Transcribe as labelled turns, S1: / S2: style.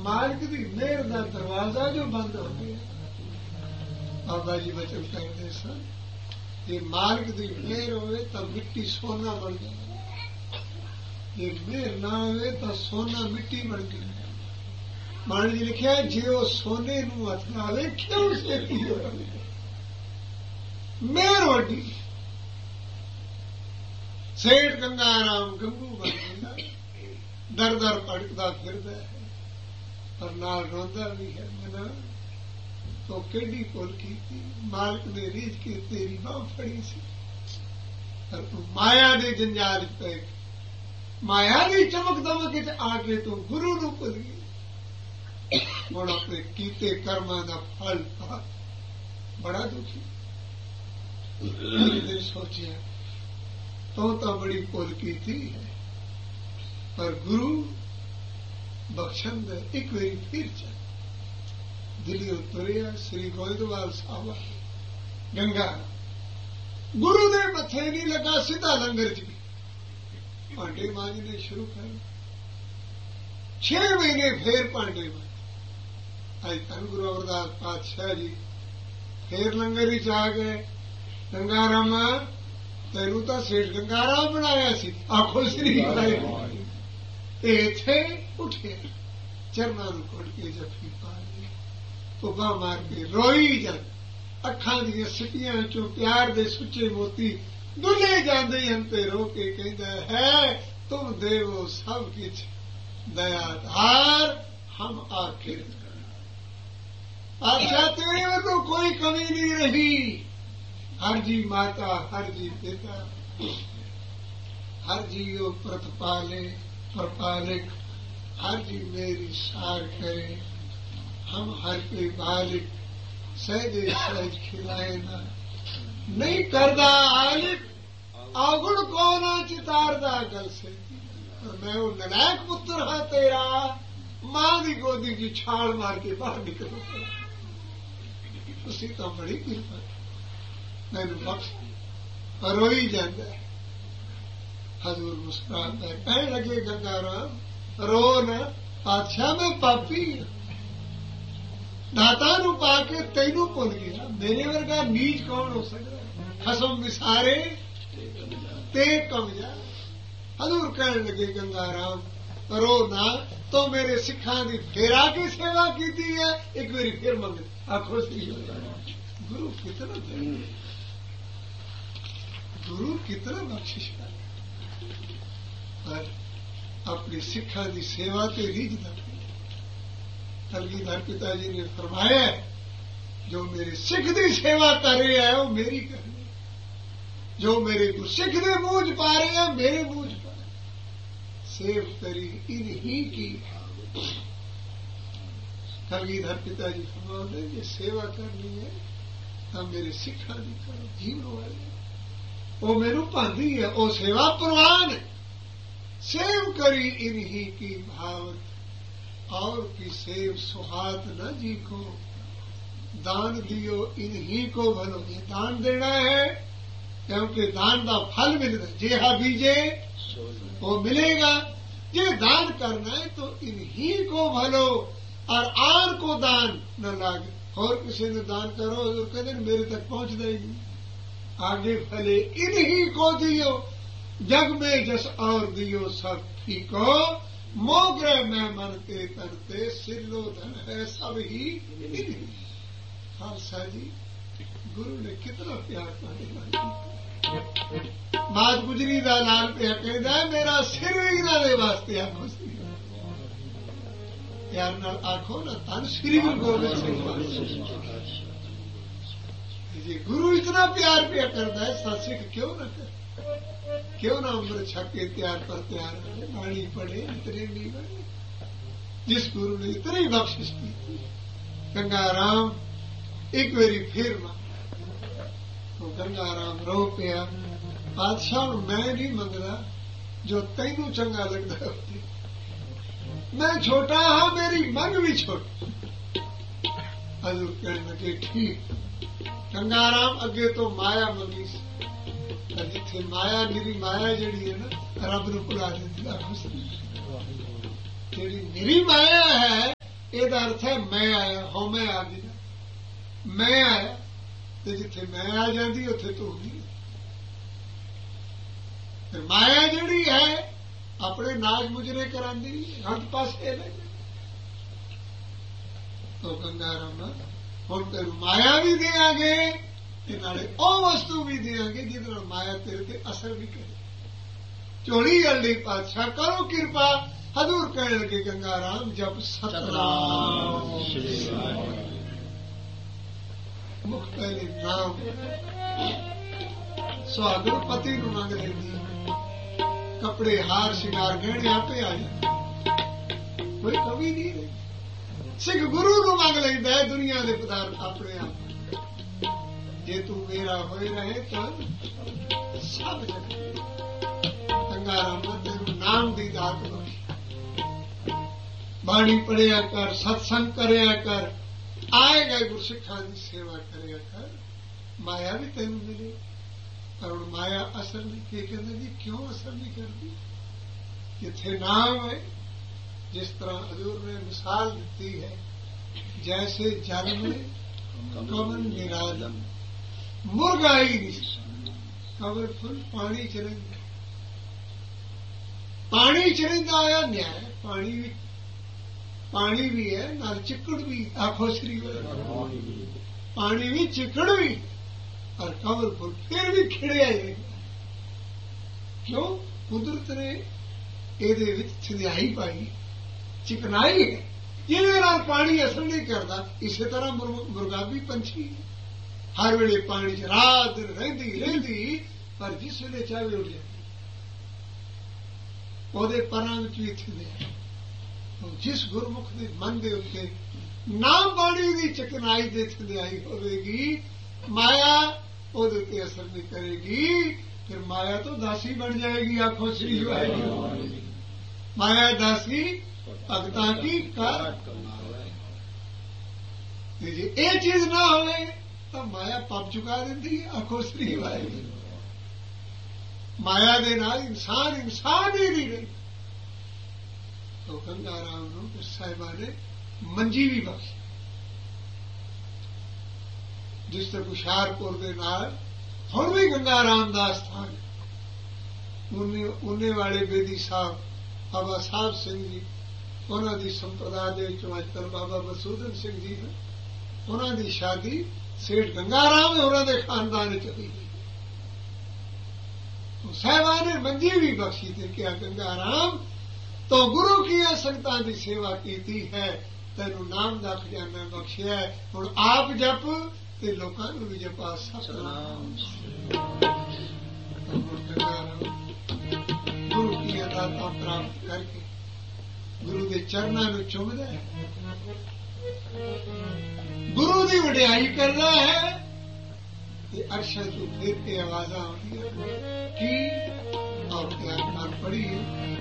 S1: मालिक की मेहर का दरवाजा जो बंद हो गया। बाबा जी वचन कहते सन जे मालिक की मेहर होवे तो मिट्टी सोना बन जाए, जे मेहर ना होवे तो सोना मिट्टी बन गई। मान जी लिखा जे वो सोने नूं हथ लावे क्यों से मेहर वड्डी। सेठ गंगाराम गंगू बन गया, दर दर भटकदा फिरदा है पर नाल रोंदा भी है। मना तो केडी भुल की मालिक ने रीझ के तेरी बांह फड़ी सी पर तू माया दे जंजाल पे माया की चमक दमक आके तू गुरु नूं भुल गई। हुण अपने कीते कर्मां दा फल पा बड़ा दुखी। एक दिन सोचिया तो बड़ी भुल की थी है पर गुरु बख्शन दे एक बारी फिर चल दिल्ली तुरिया श्री गोविंदवाल साहब गंगा गुरु ने मथे नहीं लगा सीधा लंगर च गई। भांडे मांजने शुरू कर 6 महीने फिर भांडे मांज। अज धन गुरु अमरदास पातशाह जी फिर लंगर ही आ गए। गंगारामा तेनू तो सेठ गंगाराम बनाया सी आखो श्री इथे उठे चरणा नूं घुट के जफी पा ली पुब्बा मार के रोई जा अखां दी सिटियां चों प्यार दे सुचे मोती दुले जांदे हन ते रो के कहंदा है तुम देवो सब किछ दयाधार हम आखिर अच्छा तेरे में तो कोई कमी नहीं रही। हर जी माता हर जी पिता हर जी वो प्रतिपाले प्रपालक हर जी मेरी सार करे हम हर के बालिक सहजे सहज खिलाए ना नहीं करदा आलिक अवगुण को ना चितारदा गल से। मैं वो नलायक पुत्र हाँ तेरा मां की गोदी की छाल मार के बाहर निकल उसी तो बड़ी कृपा मैनू बख्श रोई जाता है। हजूर मुस्कुराता है कहने लगे गंगाराम रो न पातशाह मैं पापी दाता नू पाके तेनू भुल गया मेरे वर्गा नीच कौन हो सकता खसम विसारे ते कमजा। हजूर कहने लगे गंगाराम रो ना तो मेरे सिखा की फेरा की सेवा की है एक बारी फिर मंग आखो सी गुरु कितना गुरु कितना बख्शिश कर पर अपनी सिखा की सेवा ते रीझदा कलगीधर पिताजी ने फरमाया जो मेरे सिख की सेवा कर रहे हैं वो मेरी करनी जो मेरे गुरसिख के मूंझ पा रहे हैं मेरे मूंझ पा रहे सेव करी इन्हीं की। कलगीधर पिताजी फरमाते ये सेवा करनी है तो मेरे सिखा की करो जीवन वाले वो मेनू भांदी है वो सेवा प्रवान है। सेव करी इन्हीं की भावत और की सेव सुहात न जी को दान दियो इन्हीं को भलो। ये दान देना है क्योंकि दान का फल मिलना जेहा बीजे वो मिलेगा। ये दान करना है तो इन्हीं को भलो और आन को दान न लागे। और किसी ने दान करो तो कहते मेरे तक पहुंच जाएगी आगे फले इन्हीं को दियो जग में जस और दियो सब ठीको मोग्रह में मन के करते सिलो धन है सब ही। खालसा जी गुरु ने कितना प्यार पाने बात गुजरी का लाल पिया कहता है मेरा सिर भी इन्हों के वास्ते आखो प्यार नाल आखो ना तन श्री गुरु गोबिंद सिंह जी गुरु इतना प्यार पिया करता है सत्सिख क्यों न कर क्यों ना अमृत छक के त्यार पर त्यार रहे बाणी पढ़े इतने नहीं बने जिस गुरु ने इतनी बख्शिश की थी। गंगाराम एक बारी फिर तो गंगाराम रो पिया बादशाह मैं नहीं मंगदा जो तेनू चंगा लगता मैं छोटा हाँ मेरी मंग भी छोटी। हजूर कहने लगे ठीक गंगाराम अगे तो माया मंगी जिथे माया मेरी माया जड़ी है ना रब नूं भुला देती जी मेरी माया है ਆਏ ਦਾ ਅਰਥ ਹੈ ਮੈਂ ਆਇਆ, ਹਉਮੈ ਆ ਗਈ। ਮੈਂ ਆਇਆ ਤੇ ਜਿੱਥੇ ਮੈਂ ਆ ਜਾਂਦੀ ਉੱਥੇ ਤੂੰ ਨਹੀਂ। ਤੇ ਮਾਇਆ ਜਿਹੜੀ ਹੈ ਆਪਣੇ ਨਾਜ ਮੁਜਰੇ ਕਰਾਂਦੀ, ਹੱਥ ਪਾਸੇ ਲੈ ਜਾਂਦੀ। ਤੋ ਗੰਗਾ ਰਾਮ ਹੁਣ ਤੈਨੂੰ ਮਾਇਆ ਵੀ ਦੇਵਾਂਗੇ ਤੇ ਨਾਲੇ ਉਹ ਵਸਤੂ ਵੀ ਦੇਵਾਂਗੇ ਜਿਹਦੇ ਨਾਲ ਮਾਇਆ ਤੇਰੇ ਤੇ ਅਸਰ ਵੀ ਕਰੇ। ਝੋਲੀ ਜਲਦੀ ਪਾਤਸ਼ਾਹ ਕਰੋ ਕਿਰਪਾ। ਹਜ਼ੂਰ ਕਹਿਣ ਲੱਗੇ ਗੰਗਾ ਰਾਮ ਜਪ ਸਤਨਾਮ ਸ਼੍ਰੀ ਵਾਹਿਗੁਰੂ। ਮੁਖ ਪਹਿਲੇ ਨਾਮ ਸੁਹਾਗਣ ਪਤੀ ਨੂੰ ਮੰਗ ਲੈਂਦੀ, ਕੱਪੜੇ ਹਾਰ ਸ਼ਿੰਗਾਰ ਗਹਿਣੇ ਆਪੇ ਆ ਜਾਂਦੇ, ਕੋਈ ਕਮੀ ਨਹੀਂ ਰਹੀ। ਸਿੱਖ ਗੁਰੂ ਨੂੰ ਮੰਗ ਲੈਂਦਾ ਹੈ ਦੁਨੀਆ ਦੇ ਪਦਾਰਥ ਆਪਣੇ ਆਪ। ਜੇ ਤੂੰ ਮੇਰਾ ਹੋਏ ਰਹੇ ਤਾਂ ਸਭ ਜਗ। ਗੰਗਾ ਰਾਮ ਤੈਨੂੰ ਨਾਮ ਦੀ ਦਾਤ ਬਖਸ਼ੀ। ਬਾਣੀ ਪੜਿਆ ਕਰ, ਸਤਸੰਗ ਕਰਿਆ ਕਰ, ਆਏਗਾ ਗੁਰਸਿੱਖਾਂ ਦੀ ਸੇਵਾ ਕਰਿਆ ਕਰ, ਮਾਇਆ ਵੀ ਤੈਨੂੰ ਮਿਲੇ। ਪਰ ਹੁਣ ਮਾਇਆ ਅਸਰ ਨਹੀਂ। ਕੀ ਕਹਿੰਦੇ ਜੀ ਕਿਉਂ ਅਸਰ ਨਹੀਂ ਕਰਦੀ? ਜਿੱਥੇ ਨਾਮ ਹੈ, ਜਿਸ ਤਰ੍ਹਾਂ ਹਜ਼ੂਰ ਨੇ ਮਿਸਾਲ ਦਿੱਤੀ ਹੈ, ਜੈਸੇ ਜਲ में कमल निरालम, मुर्गा ही नहीं कमल फुल पानी च रहिंदा। पानी च रहिंदा आया न्याय। पानी भी है नाल चिकड़ भी। आखो श्री पानी भी चिकड़ भी और कमल फुल फिर भी खिड़िया ही रहंदा। क्यों? कुदरत ने ਇਹਦੇ ਵਿੱਚ ਛਿੜਾਈ ਪਾਈ, ਚਿਕਨਾਈ ਹੈ, ਜਿਹਦੇ ਨਾਲ ਪਾਣੀ ਅਸਰ ਨਹੀਂ ਕਰਦਾ। ਇਸੇ ਤਰ੍ਹਾਂ ਮੁਰਗਾਬੀ ਪੰਛੀ ਹਰ ਵੇਲੇ ਪਾਣੀ 'ਚ ਰਾਤ ਦਿਨ ਰਹਿੰਦੀ, ਪਰ ਜਿਸ ਵੇਲੇ ਚਾਹੇ ਉੱਡ ਜਾਂਦੀ। ਉਹਦੇ ਪਰਾਂ ਵਿੱਚ ਵੀ ਥਿੰਦੇ। ਜਿਸ ਗੁਰਮੁਖ ਦੇ ਮਨ ਦੇ ਉੱਤੇ ਨਾਮ ਬਾਣੀ ਦੀ ਚਿਕਨਾਈ ਦੇ ਥਿੰਦਿਆਈ ਹੋਵੇਗੀ, ਮਾਇਆ ਉਹਦੇ ਉੱਤੇ ਅਸਰ ਨਹੀਂ ਕਰੇਗੀ। ਫਿਰ ਮਾਇਆ ਤੋਂ ਦਾਸੀ ਬਣ ਜਾਏਗੀ। ਆਖੋ ਸ੍ਰੀ ਵਾਹਿਗੁਰੂ। ਮਾਇਆ ਦਾਸੀ ਭਗਤਾਂ ਕੀ ਕਾਰ ਕਮਾਵੇ। ਤੇ ਜੇ ਇਹ ਚੀਜ਼ ਨਾ ਹੋਵੇ ਤਾਂ ਮਾਇਆ ਪੱਬ ਚੁਕਾ ਦਿੰਦੀ ਹੈ। ਆਖੋ ਸ੍ਰੀ ਵਾਹਿਗੁਰੂ। ਮਾਇਆ ਦੇ ਨਾਲ ਇਨਸਾਨ ਹੀ ਨਹੀਂ ਰਹੀ। ਤੋ ਗੰਗਾ ਰਾਮ ਨੂੰ ਫਿਰ ਸਾਹਿਬਾਂ ਨੇ ਮੰਜੀ ਵੀ ਬਖਸ਼ੀ। ਜਿਸ ਤਰ੍ਹਾਂ ਹੁਸ਼ਿਆਰਪੁਰ ਦੇ ਨਾਲ ਹੁਣ ਵੀ ਗੰਗਾ ਰਾਮ ਦਾ ਸਥਾਨ। ਉਹਨੇ ਵਾਲੇ ਬੇਦੀ ਸਾਹਿਬ ਬਾਬਾ ਸਾਹਿਬ ਸਿੰਘ ਜੀ, ਉਹਨਾਂ ਦੀ ਸੰਪਰਦਾ ਦੇ ਵਿੱਚੋਂ ਅੱਜ ਕੱਲ੍ਹ ਬਾਬਾ ਮਸੂਦਨ ਸਿੰਘ ਜੀ ਨੇ, ਉਹਨਾਂ ਦੀ ਸ਼ਾਦੀ ਸੇਠ ਗੰਗਾ ਰਾਮ ਉਹਨਾਂ ਦੇ ਖਾਨਦਾਨ ਵਿੱਚ ਹੋਈ। ਸਾਹਿਬਾਂ ਨੇ ਮੰਜੀ ਵੀ ਬਖਸ਼ੀ ਤੇ ਕਿਹਾ ਗੰਗਾ ਰਾਮ ਤੋਂ ਗੁਰੂ ਕੀਆਂ ਸੰਗਤਾਂ ਦੀ ਸੇਵਾ ਕੀਤੀ ਹੈ, ਤੈਨੂੰ ਨਾਮ ਦਾ ਖਜ਼ਾਨਾ ਬਖਸ਼ਿਆ। ਹੁਣ ਆਪ ਜਪ ਤੇ ਲੋਕਾਂ ਨੂੰ ਵੀ ਜਪਾ ਸਤਨਾਮ। ਗੁਰੂ ਕੀ ਅਦਾਤਾ ਪ੍ਰਾਪਤ ਕਰਕੇ ਗੁਰੂ ਦੇ ਚਰਨਾਂ ਨੂੰ ਚੁੰਮਦਾ ਹੈ, ਗੁਰੂ ਦੀ ਵਡਿਆਈ ਕਰਦਾ ਹੈ ਤੇ ਅਰਸ਼ਾਂ ਤੋਂ ਫਿਰ ਕੇ ਆਵਾਜ਼ਾਂ ਆਉਂਦੀਆਂ ਕੀ ਔਰ ਪਿਆਰ ਨਾਲ ਪੜ੍ਹੀਏ।